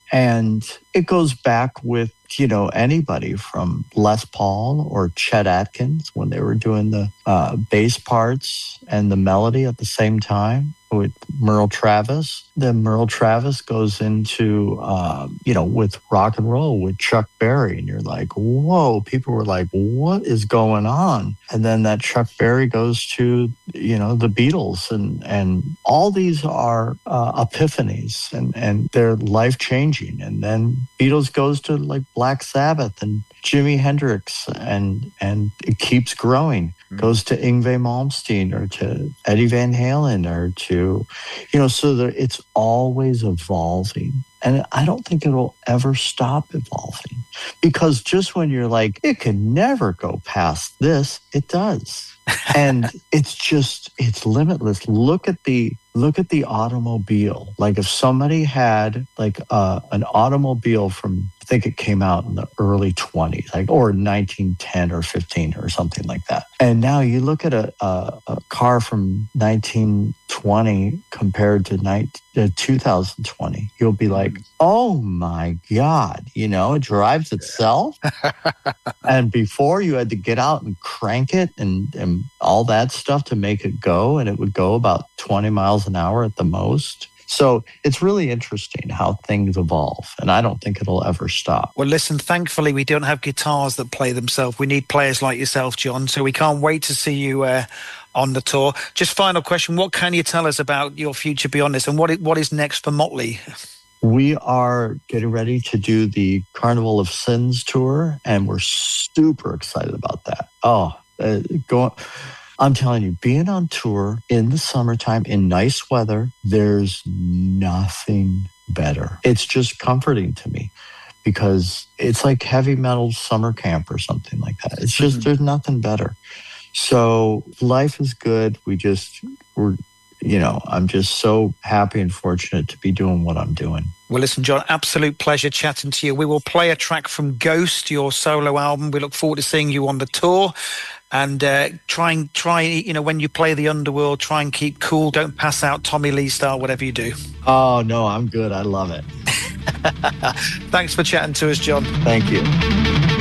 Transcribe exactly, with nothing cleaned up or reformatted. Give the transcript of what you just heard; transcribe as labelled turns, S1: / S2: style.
S1: And it goes back with, you know, anybody from Les Paul or Chet Atkins when they were doing the uh, bass parts and the melody at the same time with Merle Travis. Then Merle Travis goes into, uh, you know, with rock and roll with Chuck Berry. And you're like, whoa, people were like, what is going on? And then that Chuck Berry goes to, you know, the Beatles. And, and all these are uh, epiphanies and, and they're life-changing. And then Beatles goes to like Black Sabbath and Jimi Hendrix, and and it keeps growing. Mm. Goes to Yngwie Malmsteen or to Eddie Van Halen or to, you know, so there, it's always evolving. And I don't think it'll ever stop evolving, because just when you're like, it can never go past this, it does. And it's just, it's limitless. Look at the, look at the automobile. Like if somebody had like uh, an automobile from, I think it came out in the early twenties, like, or nineteen ten or fifteen or something like that. And now you look at a, a, a car from nineteen twenty compared to nineteen, uh, two thousand twenty, you'll be like, oh my God, you know, it drives itself. And before you had to get out and crank it and, and all that stuff to make it go. And it would go about twenty miles an hour at the most. So it's really interesting how things evolve, and I don't think it'll ever stop.
S2: Well, listen, thankfully, we don't have guitars that play themselves. We need players like yourself, John, so we can't wait to see you uh, on the tour. Just final question, what can you tell us about your future beyond this, and what is, what is next for Motley?
S1: We are getting ready to do the Carnival of Sins tour, and we're super excited about that. Oh, uh, go I'm telling you, being on tour in the summertime in nice weather, there's nothing better. It's just comforting to me because it's like heavy metal summer camp or something like that. It's just, mm-hmm. there's nothing better. So life is good. We just, we're, you know, I'm just so happy and fortunate to be doing what I'm doing.
S2: Well, listen, John, absolute pleasure chatting to you. We will play a track from Ghost, your solo album. We look forward to seeing you on the tour. And uh, try and try, you know, when you play the Underworld, try and keep cool. Don't pass out Tommy Lee style, whatever you do.
S1: Oh, no, I'm good. I love it.
S2: Thanks for chatting to us, John.
S1: Thank you.